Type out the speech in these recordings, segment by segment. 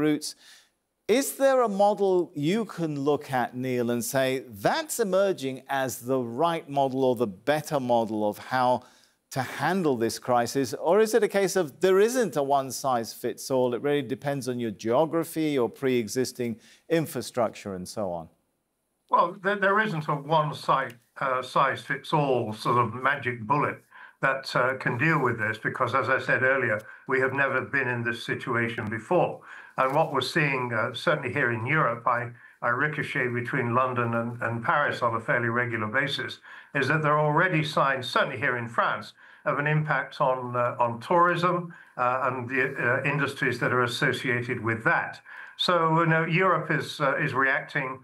routes. Is there a model you can look at, Neil, and say that's emerging as the right model or the better model of how to handle this crisis? Or is it a case of there isn't a one-size-fits-all? It really depends on your geography, your pre-existing infrastructure, and so on. Well, there isn't a one-size-fits-all sort of magic bullet that can deal with this, because, as I said earlier, we have never been in this situation before. And what we're seeing, certainly here in Europe, I ricochet between London and Paris on a fairly regular basis, is that there are already signs, certainly here in France, of an impact on tourism and the industries that are associated with that. So Europe is reacting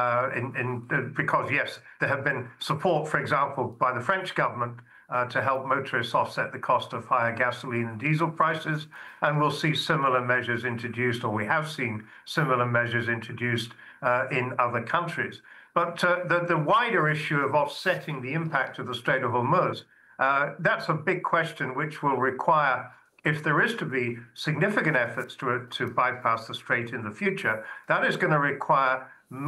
because, yes, there have been support, for example, by the French government to help motorists offset the cost of higher gasoline and diesel prices. And we'll see similar measures introduced, or we have seen similar measures introduced in other countries. But the wider issue of offsetting the impact of the Strait of Hormuz, that's a big question which will require, if there is to be significant efforts to bypass the strait in the future, that is going to require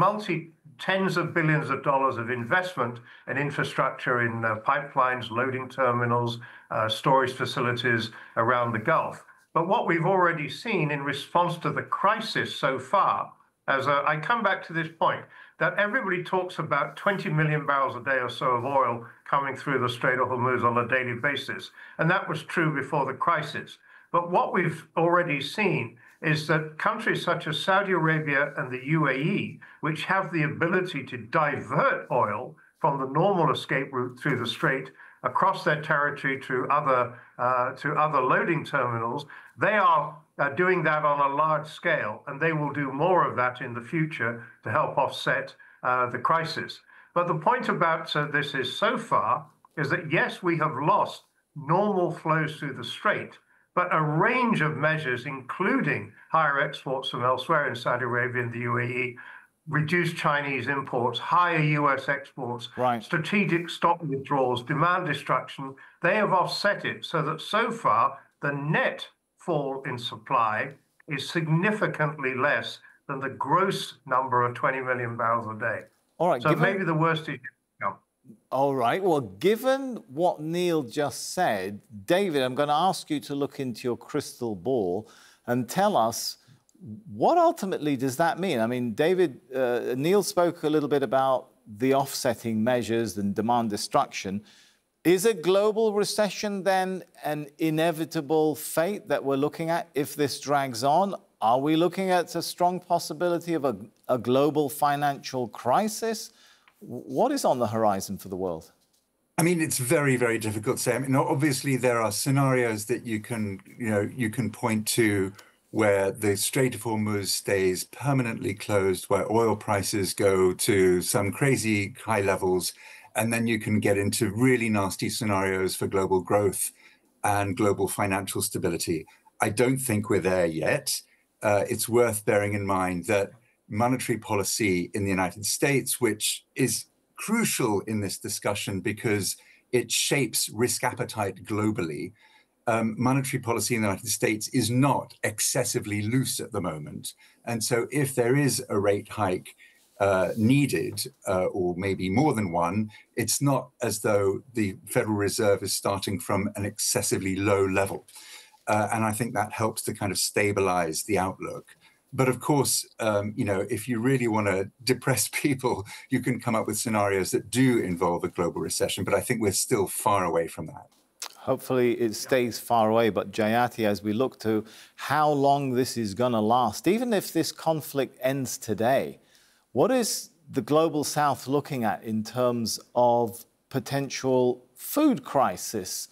tens of billions of dollars of investment and infrastructure in pipelines, loading terminals, storage facilities around the Gulf. But what we've already seen in response to the crisis so far, as I come back to this point, that everybody talks about 20 million barrels a day or so of oil coming through the Strait of Hormuz on a daily basis. And that was true before the crisis. But what we've already seen is that countries such as Saudi Arabia and the UAE, which have the ability to divert oil from the normal escape route through the strait across their territory to other loading terminals, they are doing that on a large scale, and they will do more of that in the future to help offset the crisis. But the point about this is, so far, is that yes, we have lost normal flows through the strait, but a range of measures, including higher exports from elsewhere in Saudi Arabia and the UAE, reduced Chinese imports, higher US exports, strategic stock withdrawals, demand destruction, they have offset it, so that so far the net fall in supply is significantly less than the gross number of 20 million barrels a day. All right, so maybe the worst is come. All right. Well, given what Neil just said, David, I'm going to ask you to look into your crystal ball and tell us, what ultimately does that mean? I mean, David, Neil spoke a little bit about the offsetting measures and demand destruction. Is a global recession then an inevitable fate that we're looking at if this drags on? Are we looking at a strong possibility of a global financial crisis? What is on the horizon for the world? I mean, it's very, very difficult to say. I mean, obviously, there are scenarios that you can point to where the Strait of Hormuz stays permanently closed, where oil prices go to some crazy high levels, and then you can get into really nasty scenarios for global growth and global financial stability. I don't think we're there yet. It's worth bearing in mind that monetary policy in the United States, which is crucial in this discussion because it shapes risk appetite globally, monetary policy in the United States is not excessively loose at the moment. And so if there is a rate hike needed, or maybe more than one, it's not as though the Federal Reserve is starting from an excessively low level. And I think that helps to kind of stabilize the outlook. But of course, if you really want to depress people, you can come up with scenarios that do involve a global recession. But I think we're still far away from that. Hopefully it stays far away. But Jayati, as we look to how long this is going to last, even if this conflict ends today, what is the Global South looking at in terms of potential food crisis,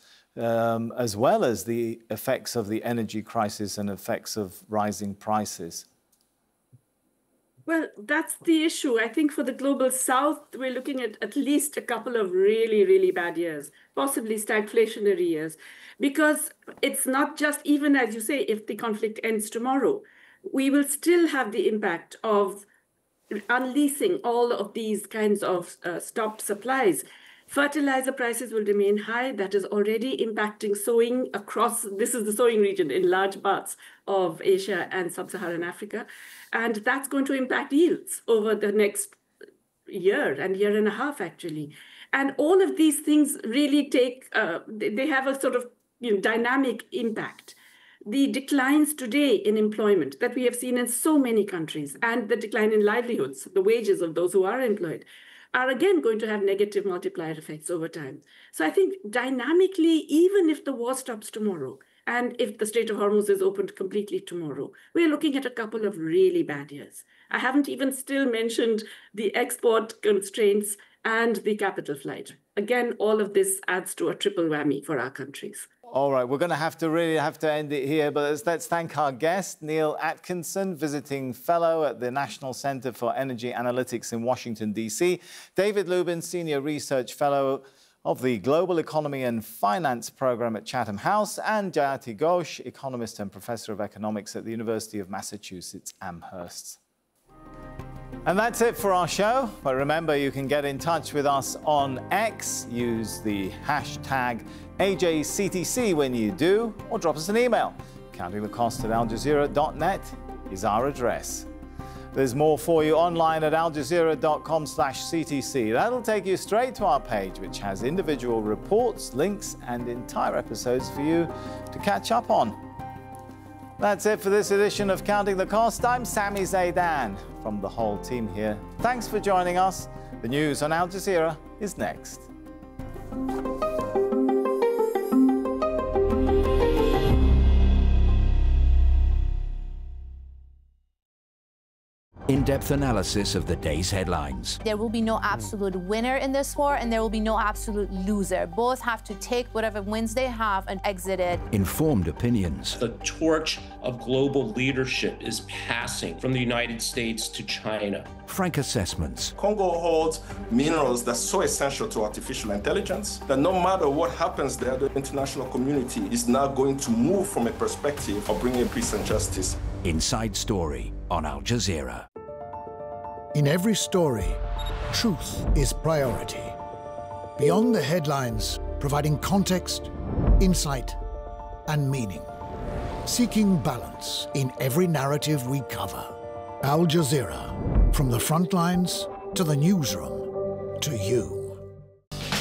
as well as the effects of the energy crisis and effects of rising prices? Well, that's the issue. I think for the Global South, we're looking at least a couple of really, really bad years, possibly stagflationary years, because it's not just, even as you say, if the conflict ends tomorrow, we will still have the impact of unleashing all of these kinds of stopped supplies Fertilizer prices will remain high. That is already impacting sowing across, this is the sowing region in large parts of Asia and sub-Saharan Africa. And that's going to impact yields over the next year and year and a half, actually. And all of these things really they have a sort of dynamic impact. The declines today in employment that we have seen in so many countries and the decline in livelihoods, the wages of those who are employed, are again going to have negative multiplier effects over time. So I think dynamically, even if the war stops tomorrow, and if the Strait of Hormuz is opened completely tomorrow, we're looking at a couple of really bad years. I haven't even still mentioned the export constraints and the capital flight. Again, all of this adds to a triple whammy for our countries. All right, we're going to really have to end it here, but let's thank our guest, Neil Atkinson, visiting fellow at the National Center for Energy Analytics in Washington, D.C., David Lubin, senior research fellow of the Global Economy and Finance Program at Chatham House, and Jayati Ghosh, economist and professor of economics at the University of Massachusetts, Amherst. And that's it for our show. But remember, you can get in touch with us on X. Use the hashtag AJCTC when you do, or drop us an email. Countingthecost@aljazeera.net is our address. There's more for you online at aljazeera.com/CTC. That'll take you straight to our page, which has individual reports, links, and entire episodes for you to catch up on. That's it for this edition of Counting the Cost. I'm Sami Zeidan from the whole team here. Thanks for joining us. The news on Al Jazeera is next. In-depth analysis of the day's headlines. There will be no absolute winner in this war, and there will be no absolute loser. Both have to take whatever wins they have and exit it. Informed opinions. The torch of global leadership is passing from the United States to China. Frank assessments. Congo holds minerals that's so essential to artificial intelligence that no matter what happens there, the international community is now going to move from a perspective of bringing peace and justice. Inside Story on Al Jazeera. In every story, truth is priority. Beyond the headlines, providing context, insight, and meaning. Seeking balance in every narrative we cover. Al Jazeera, from the front lines to the newsroom to you.